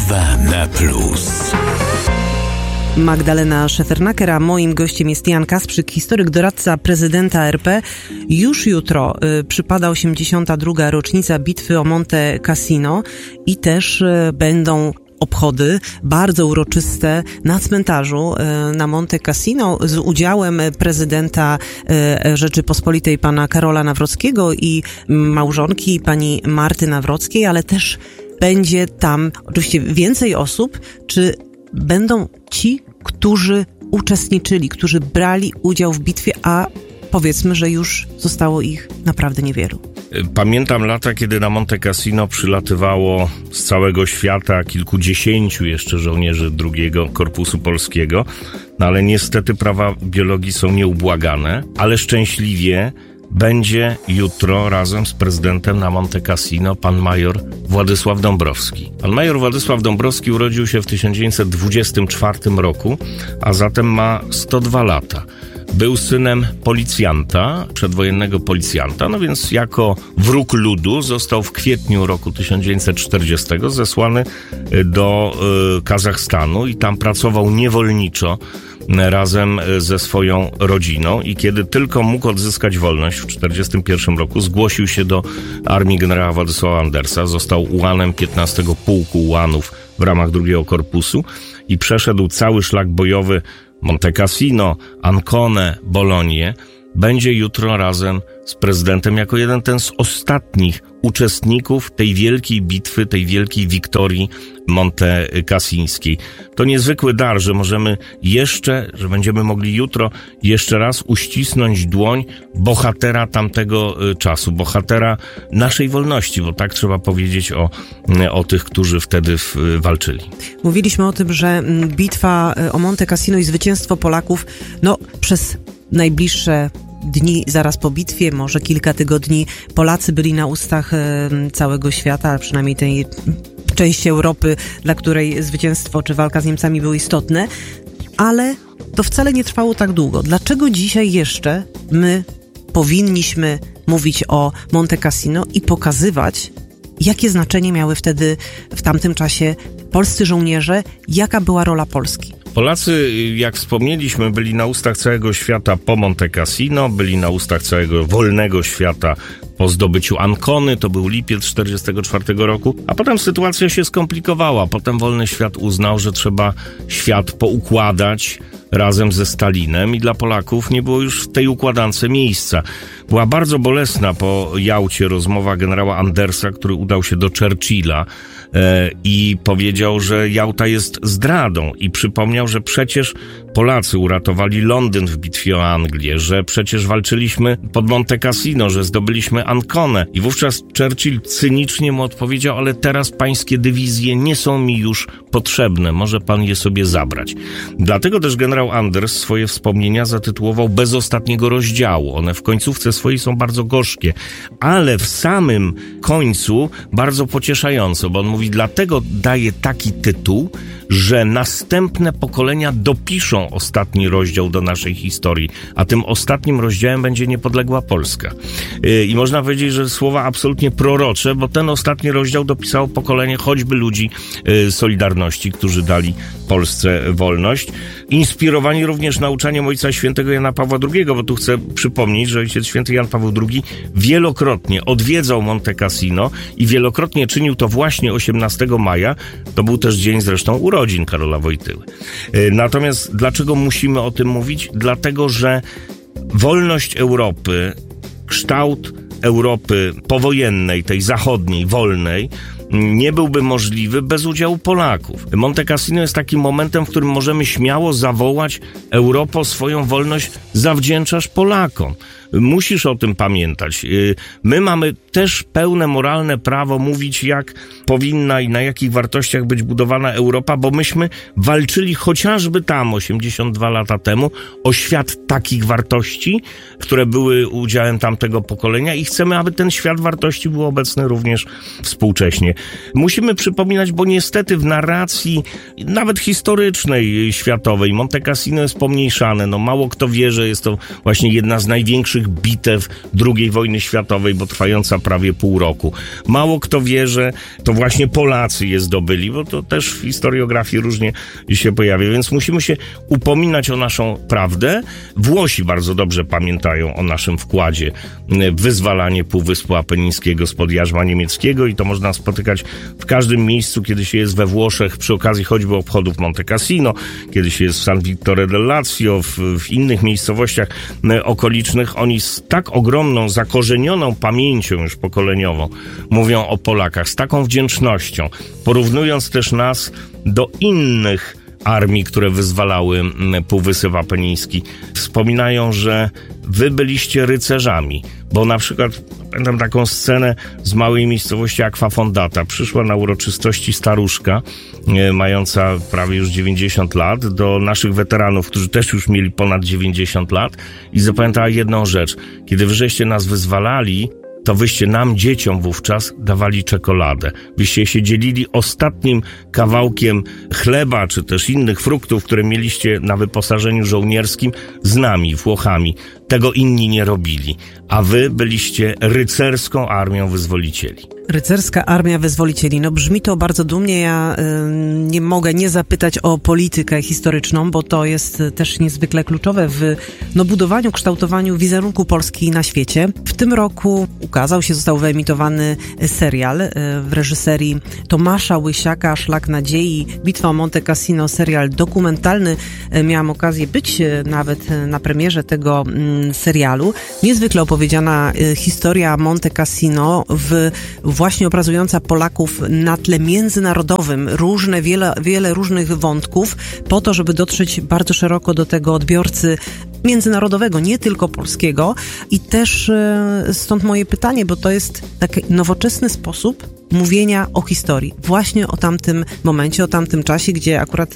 RMFFM+. Magdalena Szefernaker, a moim gościem jest Jan Kasprzyk, historyk, doradca prezydenta RP. Już jutro przypada 82. rocznica bitwy o Monte Cassino i też będą obchody bardzo uroczyste na cmentarzu na Monte Cassino z udziałem prezydenta Rzeczypospolitej pana Karola Nawrockiego i małżonki pani Marty Nawrockiej, ale też będzie tam oczywiście więcej osób. Czy będą ci, którzy uczestniczyli, którzy brali udział w bitwie, a powiedzmy, że już zostało ich naprawdę niewielu? Pamiętam lata, kiedy na Monte Cassino przylatywało z całego świata kilkudziesięciu jeszcze żołnierzy II Korpusu Polskiego, no ale niestety prawa biologii są nieubłagane, ale szczęśliwie będzie jutro razem z prezydentem na Monte Cassino pan major Władysław Dąbrowski. Pan major Władysław Dąbrowski urodził się w 1924 roku, a zatem ma 102 lata. Był synem policjanta, przedwojennego policjanta, no więc jako wróg ludu został w kwietniu roku 1940 zesłany do Kazachstanu i tam pracował niewolniczo razem ze swoją rodziną i kiedy tylko mógł odzyskać wolność w 1941 roku, zgłosił się do armii generała Władysława Andersa, został ułanem 15 Pułku Ułanów w ramach II Korpusu i przeszedł cały szlak bojowy Monte Cassino, Ancone, Bolognię. Będzie jutro razem z prezydentem jako jeden z ostatnich uczestników tej wielkiej bitwy, tej wielkiej wiktorii montekassińskiej. To niezwykły dar, że że będziemy mogli jutro jeszcze raz uścisnąć dłoń bohatera tamtego czasu, bohatera naszej wolności, bo tak trzeba powiedzieć o tych, którzy wtedy walczyli. Mówiliśmy o tym, że bitwa o Monte Cassino i zwycięstwo Polaków, przez najbliższe dni zaraz po bitwie, może kilka tygodni, Polacy byli na ustach całego świata, a przynajmniej tej części Europy, dla której zwycięstwo czy walka z Niemcami było istotne, ale to wcale nie trwało tak długo. Dlaczego dzisiaj jeszcze my powinniśmy mówić o Monte Cassino i pokazywać, jakie znaczenie miały wtedy, w tamtym czasie polscy żołnierze, jaka była rola Polski? Polacy, jak wspomnieliśmy, byli na ustach całego świata po Monte Cassino, byli na ustach całego wolnego świata po zdobyciu Ancony, to był lipiec 1944 roku, a potem sytuacja się skomplikowała. Potem wolny świat uznał, że trzeba świat poukładać razem ze Stalinem i dla Polaków nie było już w tej układance miejsca. Była bardzo bolesna po Jałcie rozmowa generała Andersa, który udał się do Churchilla i powiedział, że Jałta jest zdradą i przypomniał, że przecież Polacy uratowali Londyn w bitwie o Anglię, że przecież walczyliśmy pod Monte Cassino, że zdobyliśmy Anconę. I wówczas Churchill cynicznie mu odpowiedział, ale teraz pańskie dywizje nie są mi już potrzebne, może pan je sobie zabrać. Dlatego też generał Anders swoje wspomnienia zatytułował Bez ostatniego rozdziału. One w końcówce swojej są bardzo gorzkie, ale w samym końcu bardzo pocieszająco, bo on mówi, dlatego daje taki tytuł, że następne pokolenia dopiszą ostatni rozdział do naszej historii, a tym ostatnim rozdziałem będzie niepodległa Polska. I można powiedzieć, że słowa absolutnie prorocze, bo ten ostatni rozdział dopisało pokolenie choćby ludzi Solidarności, którzy dali Polsce wolność. Inspirowani również nauczaniem Ojca Świętego Jana Pawła II, bo tu chcę przypomnieć, że Ojciec Święty Jan Paweł II wielokrotnie odwiedzał Monte Cassino i wielokrotnie czynił to właśnie 18 maja. To był też dzień zresztą urodzin Karola Wojtyły. Natomiast dlaczego musimy o tym mówić? Dlatego, że wolność Europy, kształt Europy powojennej, tej zachodniej, wolnej, nie byłby możliwy bez udziału Polaków. Monte Cassino jest takim momentem, w którym możemy śmiało zawołać: Europo, swoją wolność zawdzięczasz Polakom. Musisz o tym pamiętać. My mamy też pełne moralne prawo mówić, jak powinna i na jakich wartościach być budowana Europa, bo myśmy walczyli chociażby tam 82 lata temu o świat takich wartości, które były udziałem tamtego pokolenia i chcemy chcemy, aby ten świat wartości był obecny również współcześnie. Musimy przypominać, bo niestety w narracji nawet historycznej, światowej, Monte Cassino jest pomniejszane. No mało kto wie, że jest to właśnie jedna z największych bitew II wojny światowej, bo trwająca prawie pół roku. Mało kto wie, że to właśnie Polacy je zdobyli, bo to też w historiografii różnie się pojawia, więc musimy się upominać o naszą prawdę. Włosi bardzo dobrze pamiętają o naszym wkładzie w wyzwalanie Półwyspu Apenińskiego spod jarzma niemieckiego i to można spotykać w każdym miejscu, kiedy się jest we Włoszech przy okazji choćby obchodów Monte Cassino, kiedy się jest w San Vittore del Lazio, w innych miejscowościach okolicznych. Oni z tak ogromną, zakorzenioną pamięcią już pokoleniową mówią o Polakach, z taką wdzięcznością, porównując też nas do innych armii, które wyzwalały Półwysep Apeniński. Wspominają, że wy byliście rycerzami, bo na przykład pamiętam taką scenę z małej miejscowości Aquafondata. Przyszła na uroczystości staruszka, mająca prawie już 90 lat, do naszych weteranów, którzy też już mieli ponad 90 lat i zapamiętała jedną rzecz. Kiedy wyżeście nas wyzwalali, to wyście nam, dzieciom wówczas, dawali czekoladę. Wyście się dzielili ostatnim kawałkiem chleba, czy też innych fruktów, które mieliście na wyposażeniu żołnierskim z nami, Włochami. Tego inni nie robili. A wy byliście rycerską armią wyzwolicieli. Rycerska Armia Wyzwolicieli. No brzmi to bardzo dumnie. Ja nie mogę nie zapytać o politykę historyczną, bo to jest też niezwykle kluczowe w budowaniu, kształtowaniu wizerunku Polski na świecie. W tym roku został wyemitowany serial w reżyserii Tomasza Łysiaka, Szlak Nadziei, Bitwa o Monte Cassino, serial dokumentalny. Miałam okazję być nawet na premierze tego serialu. Niezwykle opowiedziana historia Monte Cassino, właśnie obrazująca Polaków na tle międzynarodowym, wiele różnych wątków, po to, żeby dotrzeć bardzo szeroko do tego odbiorcy międzynarodowego, nie tylko polskiego. I też stąd moje pytanie, bo to jest taki nowoczesny sposób mówienia o historii. Właśnie o tamtym momencie, o tamtym czasie, gdzie akurat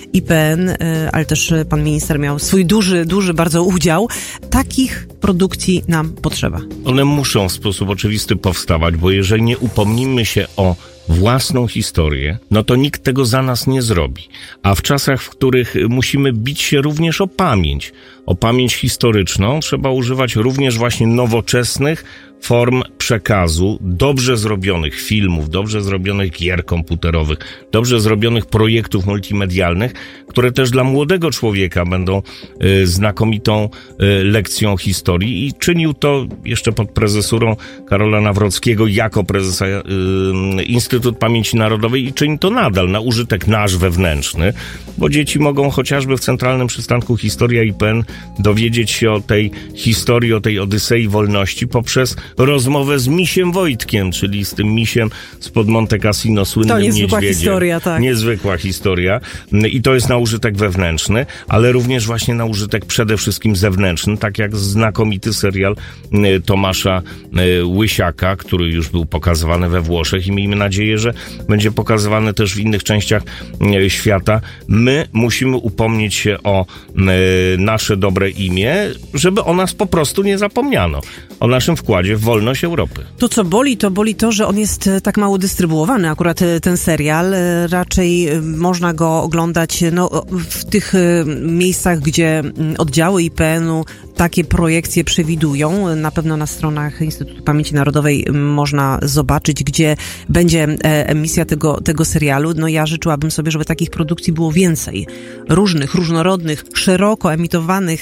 IPN, ale też pan minister miał swój duży bardzo udział. Takich produkcji nam potrzeba. One muszą w sposób oczywisty powstawać, bo jeżeli nie upomnimy się o własną historię, no to nikt tego za nas nie zrobi. A w czasach, w których musimy bić się również o pamięć historyczną, trzeba używać również właśnie nowoczesnych form przekazu, dobrze zrobionych filmów, dobrze zrobionych gier komputerowych, dobrze zrobionych projektów multimedialnych, które też dla młodego człowieka będą znakomitą lekcją historii i czynił to jeszcze pod prezesurą Karola Nawrockiego jako prezesa Instytut Pamięci Narodowej i czyni to nadal na użytek nasz wewnętrzny, bo dzieci mogą chociażby w Centralnym Przystanku Historia IPN dowiedzieć się o tej historii, o tej Odysei Wolności poprzez rozmowę z misiem Wojtkiem, czyli z tym misiem spod Monte Cassino, słynnym niedźwiedziem. Historia, tak. Niezwykła historia. I to jest na użytek wewnętrzny, ale również właśnie na użytek przede wszystkim zewnętrzny, tak jak znakomity serial Tomasza Łysiaka, który już był pokazywany we Włoszech i miejmy nadzieję, że będzie pokazywany też w innych częściach świata. My musimy upomnieć się o nasze dobre imię, żeby o nas po prostu nie zapomniano. O naszym wkładzie w wolność Europy. To, co boli to, że on jest tak mało dystrybuowany. Akurat ten serial, raczej można go oglądać w tych miejscach, gdzie oddziały IPN-u takie projekcje przewidują. Na pewno na stronach Instytutu Pamięci Narodowej można zobaczyć, gdzie będzie emisja tego serialu. Ja życzyłabym sobie, żeby takich produkcji było więcej. Różnorodnych, szeroko emitowanych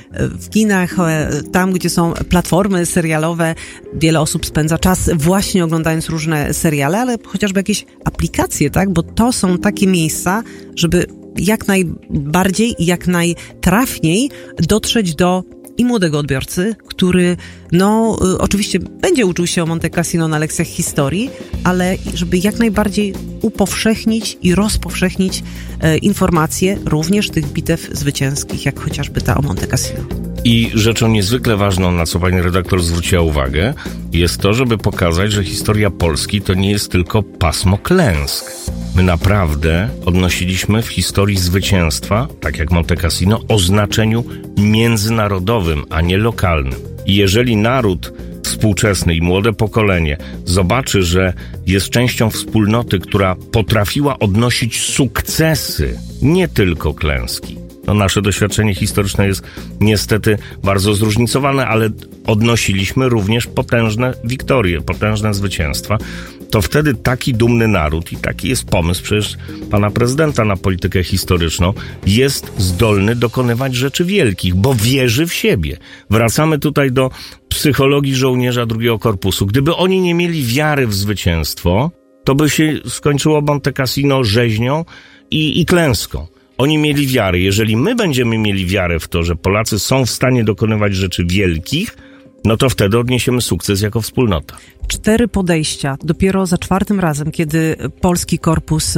w kinach, tam, gdzie są platformy serialowe. Wiele osób spędza czas właśnie oglądając różne seriale, ale chociażby jakieś aplikacje, tak? Bo to są takie miejsca, żeby jak najbardziej i jak najtrafniej dotrzeć do i młodego odbiorcy, który oczywiście będzie uczył się o Monte Cassino na lekcjach historii, ale żeby jak najbardziej upowszechnić i rozpowszechnić informacje również tych bitew zwycięskich, jak chociażby ta o Monte Cassino. I rzeczą niezwykle ważną, na co pani redaktor zwróciła uwagę, jest to, żeby pokazać, że historia Polski to nie jest tylko pasmo klęsk. My naprawdę odnosiliśmy w historii zwycięstwa, tak jak Monte Cassino, o znaczeniu międzynarodowym, a nie lokalnym. I jeżeli naród współczesny i młode pokolenie zobaczy, że jest częścią wspólnoty, która potrafiła odnosić sukcesy, nie tylko klęski. No, nasze doświadczenie historyczne jest niestety bardzo zróżnicowane, ale odnosiliśmy również potężne wiktorie, potężne zwycięstwa. To wtedy taki dumny naród, i taki jest pomysł przecież pana prezydenta na politykę historyczną, jest zdolny dokonywać rzeczy wielkich, bo wierzy w siebie. Wracamy tutaj do psychologii żołnierza II Korpusu. Gdyby oni nie mieli wiary w zwycięstwo, to by się skończyło Monte Cassino rzeźnią i klęską. Oni mieli wiarę. Jeżeli my będziemy mieli wiarę w to, że Polacy są w stanie dokonywać rzeczy wielkich, no to wtedy odniesiemy sukces jako wspólnota. 4 podejścia. Dopiero za 4. razem, kiedy polski korpus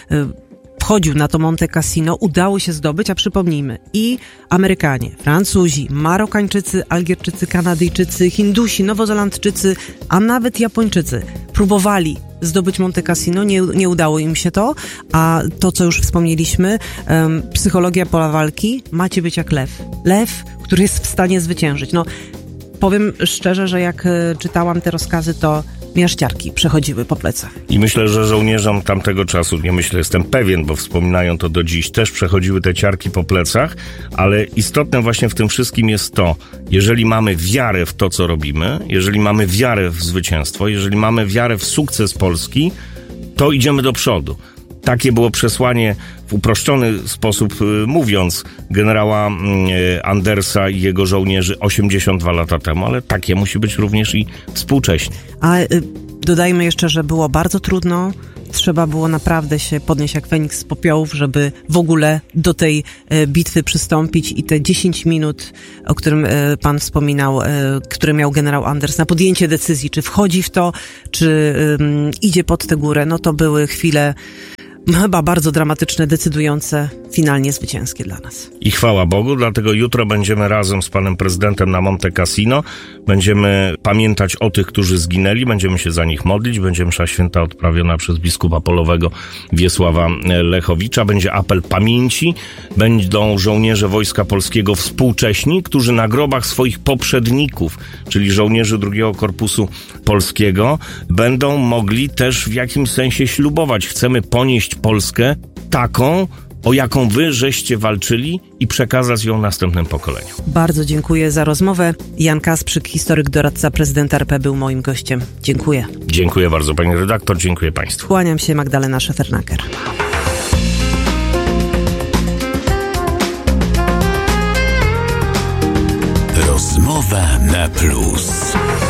wchodził na to Monte Cassino, udało się zdobyć, a przypomnijmy, i Amerykanie, Francuzi, Marokańczycy, Algierczycy, Kanadyjczycy, Hindusi, Nowozelandczycy, a nawet Japończycy próbowali zdobyć Monte Cassino, nie udało im się to, a to, co już wspomnieliśmy, psychologia pola walki, macie być jak lew. Lew, który jest w stanie zwyciężyć. No, powiem szczerze, że jak czytałam te rozkazy, to miażdżarki przechodziły po plecach. I myślę, że żołnierzom tamtego czasu, jestem pewien, bo wspominają to do dziś, też przechodziły te ciarki po plecach, ale istotne właśnie w tym wszystkim jest to, jeżeli mamy wiarę w to, co robimy, jeżeli mamy wiarę w zwycięstwo, jeżeli mamy wiarę w sukces Polski, to idziemy do przodu. Takie było przesłanie, w uproszczony sposób mówiąc, generała Andersa i jego żołnierzy 82 lata temu, ale takie musi być również i współcześnie. A dodajmy jeszcze, że było bardzo trudno. Trzeba było naprawdę się podnieść jak Feniks z popiołów, żeby w ogóle do tej bitwy przystąpić, i te 10 minut, o którym pan wspominał, które miał generał Anders na podjęcie decyzji, czy wchodzi w to, czy idzie pod tę górę, no to były chwile chyba bardzo dramatyczne, decydujące, finalnie zwycięskie dla nas. I chwała Bogu, dlatego jutro będziemy razem z panem prezydentem na Monte Cassino. Będziemy pamiętać o tych, którzy zginęli, będziemy się za nich modlić, będzie msza święta odprawiona przez biskupa polowego Wiesława Lechowicza, będzie apel pamięci, będą żołnierze Wojska Polskiego współcześni, którzy na grobach swoich poprzedników, czyli żołnierzy II Korpusu Polskiego, będą mogli też w jakimś sensie ślubować. Chcemy ponieść Polskę taką, o jaką wy żeście walczyli, i przekazać ją następnym pokoleniom. Bardzo dziękuję za rozmowę. Jan Kasprzyk, historyk, doradca prezydenta RP, był moim gościem. Dziękuję. Dziękuję bardzo, pani redaktor, dziękuję państwu. Kłaniam się, Magdalena Szefernaker. Rozmowa na plus.